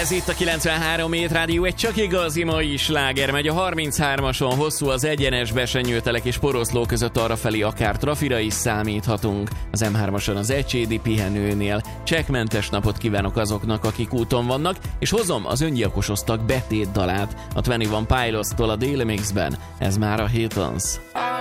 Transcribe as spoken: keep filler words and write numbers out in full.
Ez itt a kilencvenhárom Hét Rádió, egy csak igazi mai sláger. Megy a harminchármason, hosszú az egyenes, besenyőtelek és poroszló között arrafelé akár trafira is számíthatunk. Az em hármason az Ecsédi pihenőnél. Csekkmentes napot kívánok azoknak, akik úton vannak, és hozom az öngyilkosoztak betét dalát a huszonegy Pilots-tól a Daily Mixben. Ez már a Hétons.